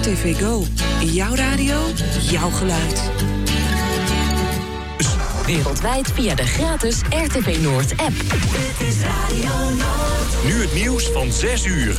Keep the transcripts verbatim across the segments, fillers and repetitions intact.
R T V Go. Jouw radio, jouw geluid. Wereldwijd via de gratis R T V Noord app. Dit is Radio Noord. Nu het nieuws van zes uur.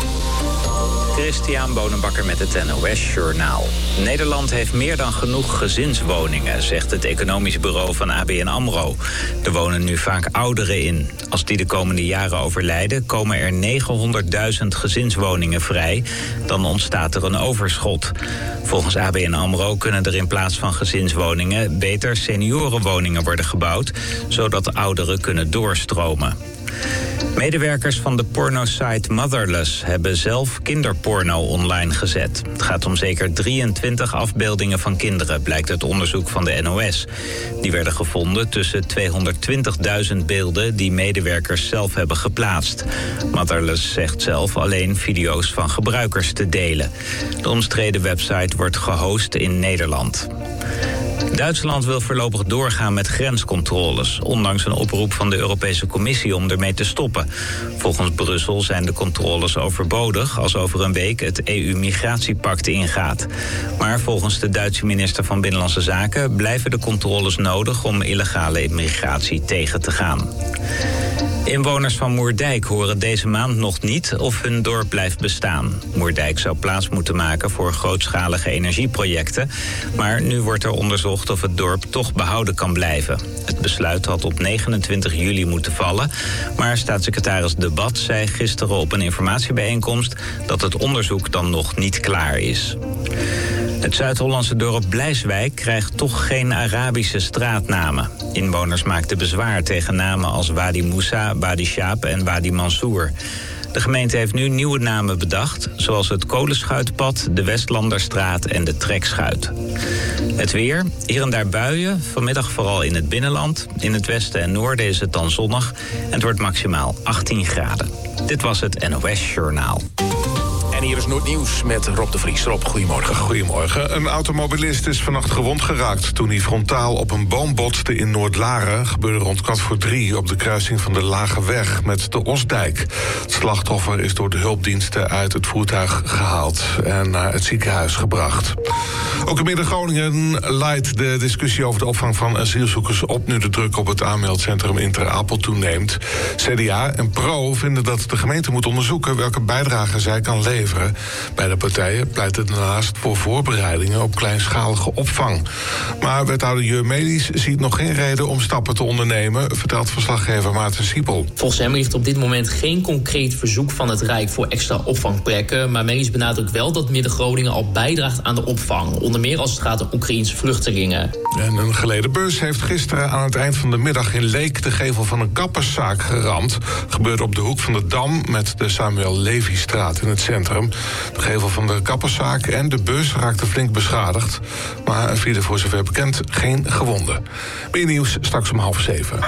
Christian Bonenbakker met het N O S-journaal. Nederland heeft meer dan genoeg gezinswoningen, zegt het economisch bureau van A B N AMRO. Er wonen nu vaak ouderen in. Als die de komende jaren overlijden, komen er negenhonderdduizend gezinswoningen vrij. Dan ontstaat er een overschot. Volgens A B N AMRO kunnen er in plaats van gezinswoningen beter seniorenwoningen worden gebouwd, zodat ouderen kunnen doorstromen. Medewerkers van de pornosite Motherless hebben zelf kinderporno online gezet. Het gaat om zeker drieëntwintig afbeeldingen van kinderen, blijkt uit onderzoek van de N O S. Die werden gevonden tussen tweehonderdtwintigduizend beelden die medewerkers zelf hebben geplaatst. Motherless zegt zelf alleen video's van gebruikers te delen. De omstreden website wordt gehost in Nederland. Duitsland wil voorlopig doorgaan met grenscontroles, ondanks een oproep van de Europese Commissie om ermee te stoppen. Volgens Brussel zijn de controles overbodig als over een week het E U-migratiepact ingaat. Maar volgens de Duitse minister van Binnenlandse Zaken blijven de controles nodig om illegale immigratie tegen te gaan. Inwoners van Moerdijk horen deze maand nog niet of hun dorp blijft bestaan. Moerdijk zou plaats moeten maken voor grootschalige energieprojecten, maar nu wordt er onderzocht of het dorp toch behouden kan blijven. Het besluit had op negenentwintig juli moeten vallen, maar staatssecretaris De Bad zei gisteren op een informatiebijeenkomst dat het onderzoek dan nog niet klaar is. Het Zuid-Hollandse dorp Blijswijk krijgt toch geen Arabische straatnamen. Inwoners maakten bezwaar tegen namen als Wadi Moussa, Wadi Shaab en Wadi Mansour. De gemeente heeft nu nieuwe namen bedacht, zoals het Kolenschuitpad, de Westlanderstraat en de Trekschuit. Het weer, hier en daar buien, vanmiddag vooral in het binnenland. In het westen en noorden is het dan zonnig en het wordt maximaal achttien graden. Dit was het N O S-journaal. En hier is Noordnieuws met Rob de Vries. Rob, goedemorgen. Goedemorgen. Een automobilist is vannacht gewond geraakt toen hij frontaal op een boom botste in Noordlaren. Gebeurde rond kwart voor drie op de kruising van de Lage Weg met de Osdijk. Het slachtoffer is door de hulpdiensten uit het voertuig gehaald en naar het ziekenhuis gebracht. Ook in Midden-Groningen leidt de discussie over de opvang van asielzoekers op nu de druk op het aanmeldcentrum in Ter Apel toeneemt. C D A en Pro vinden dat de gemeente moet onderzoeken welke bijdrage zij kan leveren. Beide partijen pleiten daarnaast voor voorbereidingen op kleinschalige opvang. Maar wethouder Jur Medisch ziet nog geen reden om stappen te ondernemen, vertelt verslaggever Maarten Siepel. Volgens hem ligt op dit moment geen concreet verzoek van het Rijk voor extra opvangplekken. Maar Medisch benadrukt wel dat Midden-Groningen al bijdraagt aan de opvang. Onder meer als het gaat om Oekraïense vluchtelingen. En een geleden bus heeft gisteren aan het eind van de middag in Leek de gevel van een kapperszaak geramd. Gebeurde op de hoek van de Dam met de Samuel Levystraat in het centrum. De gevel van de kapperszaak en de bus raakten flink beschadigd. Maar er vielen voor zover bekend geen gewonden. Meer nieuws straks om half zeven.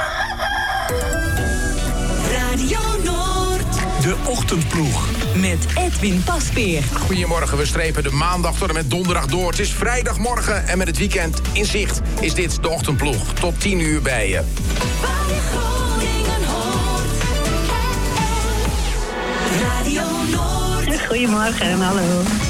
Radio Noord. De Ochtendploeg. Met Edwin Paspeer. Goedemorgen, we strepen de maandag tot en met donderdag door. Het is vrijdagmorgen en met het weekend in zicht is dit de Ochtendploeg. Tot tien uur bij je. Waar je Groningen hoort. Radio Noord. Goedemorgen, hallo.